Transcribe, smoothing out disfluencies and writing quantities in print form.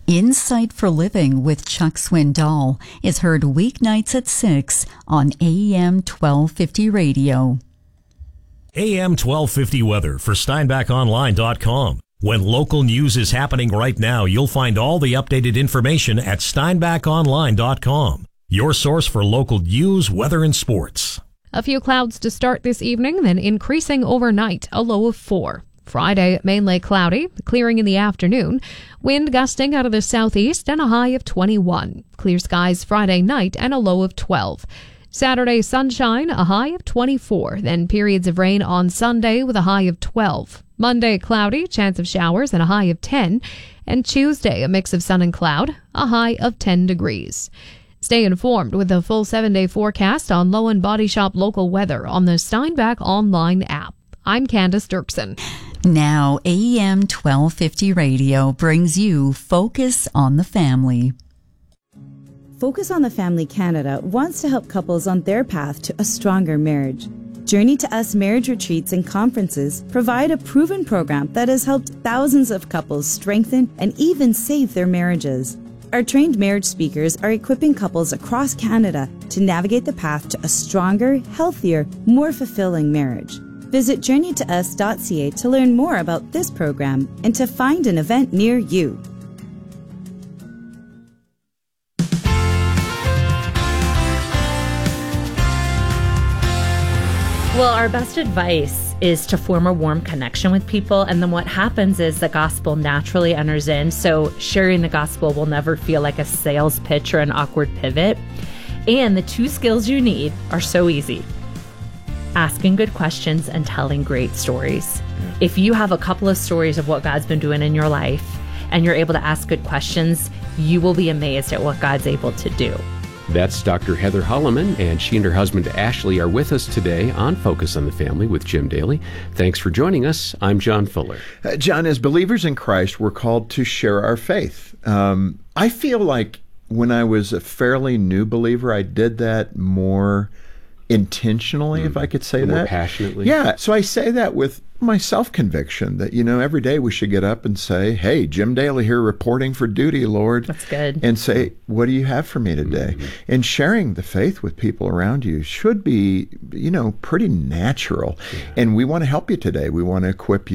Insight for Living with Chuck Swindoll is heard weeknights at 6 on AM 1250 radio. AM 1250 weather for SteinbachOnline.com. When local news is happening right now, you'll find all the updated information at SteinbachOnline.com. Your source for local news, weather, and sports. A few clouds to start this evening, then increasing overnight, a low of 4. Friday, mainly cloudy, clearing in the afternoon. Wind gusting out of the southeast and a high of 21. Clear skies Friday night and a low of 12. Saturday, sunshine, a high of 24. Then periods of rain on Sunday with a high of 12. Monday, cloudy, chance of showers and a high of 10. And Tuesday, a mix of sun and cloud, a high of 10 degrees. Stay informed with the full 7-day forecast on Low and Body Shop local weather on the Steinbach Online app. I'm Candace Dirksen. Now, AM 1250 radio brings you Focus on the Family. Focus on the Family Canada wants to help couples on their path to a stronger marriage. Journey to Us marriage retreats and conferences provide a proven program that has helped thousands of couples strengthen and even save their marriages. Our trained marriage speakers are equipping couples across Canada to navigate the path to a stronger, healthier, more fulfilling marriage. Visit journeytous.ca to learn more about this program and to find an event near you. Well, our best advice is to form a warm connection with people, and then what happens is the gospel naturally enters in, so sharing the gospel will never feel like a sales pitch or an awkward pivot. And the 2 skills you need are so easy: asking good questions and telling great stories. If you have a couple of stories of what God's been doing in your life and you're able to ask good questions, you will be amazed at what God's able to do. That's Dr. Heather Holloman, and she and her husband Ashley are with us today on Focus on the Family with Jim Daly. Thanks for joining us. I'm John Fuller. John, as believers in Christ, we're called to share our faith. I feel like when I was a fairly new believer, I did that more intentionally, if I could say that. More passionately. Yeah. So I say that with my self-conviction that, every day we should get up and say, hey, Jim Daly here reporting for duty, Lord. That's good. And say, what do you have for me today? And sharing the faith with people around you should be, pretty natural. And we want to help you today. We want to equip you